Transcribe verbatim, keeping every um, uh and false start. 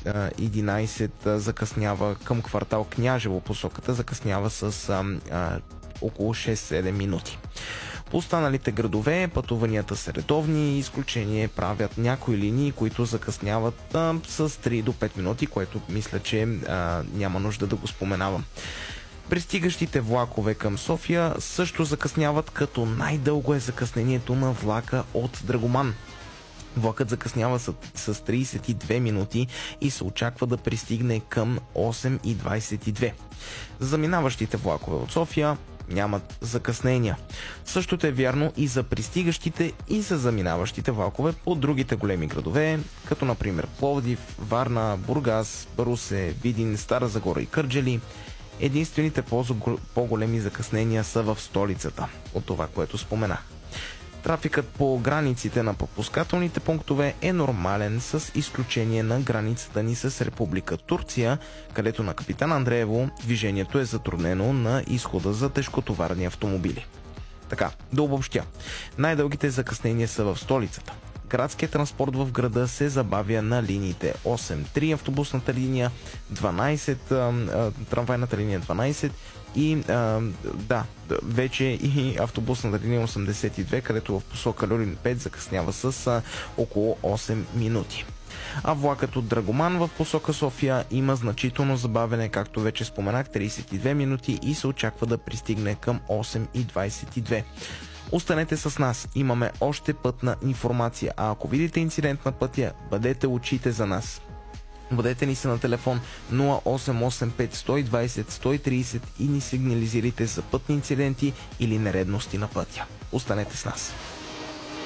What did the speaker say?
единайсет закъснява към квартал Княжево, посоката закъснява с а, а, около шест-седем минути. По останалите градове пътуванията са редовни, изключение правят някои линии, които закъсняват а, с три до пет минути, което мисля, че а, няма нужда да го споменавам. Пристигащите влакове към София също закъсняват, като най-дълго е закъснението на влака от Драгоман. Влакът закъснява с, с трийсет и две минути и се очаква да пристигне към осем и двайсет и две. За минаващите влакове от София нямат закъснения. Същото е вярно и за пристигащите и за заминаващите влакове по другите големи градове, като например Пловдив, Варна, Бургас, Русе, Видин, Стара Загора и Кърджали. Единствените по-големи закъснения са в столицата, от това, което споменах. Трафикът по границите на пропускателните пунктове е нормален, с изключение на границата ни с Република Турция, където на Капитан Андреево движението е затруднено на изхода за тежкотоварни автомобили. Така, да обобщя. Най-дългите закъснения са в столицата. Градският транспорт в града се забавя на линиите осем три автобусната линия, дванайсет трамвайната линия дванайсет и а, да, вече и автобусната линия осемдесет и две, където в посока Люлин пет закъснява с а, около осем минути. А влакът от Драгоман в посока София има значително забавене, както вече споменах, трийсет и две минути и се очаква да пристигне към осем и двайсет и две. Останете с нас, имаме още пътна информация, а ако видите инцидент на пътя, бъдете очите за нас. Бъдете ни се на телефон нула осем осем пет едно два нов едно три нов и ни сигнализирайте за пътни инциденти или нередности на пътя. Останете с нас.